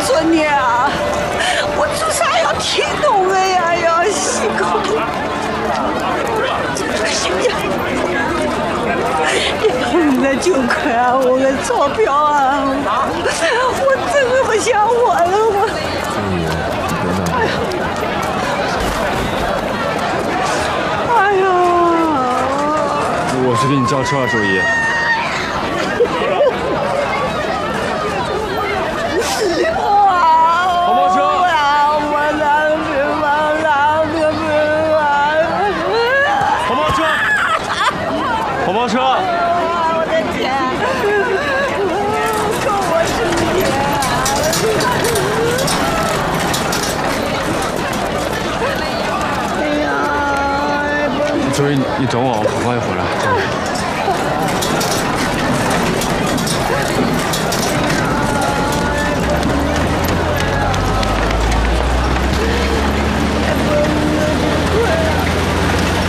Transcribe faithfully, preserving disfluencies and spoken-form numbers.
说你啊，我至少要听懂的呀，要辛苦。行呀，你那九块啊，我的钞票啊，我真的不想活了，我。哎呀，哎呀， 我去给你叫车啊，周姨。黄包车！ 我的天！够我十年啊！哎呀！ 周一，你等我，我快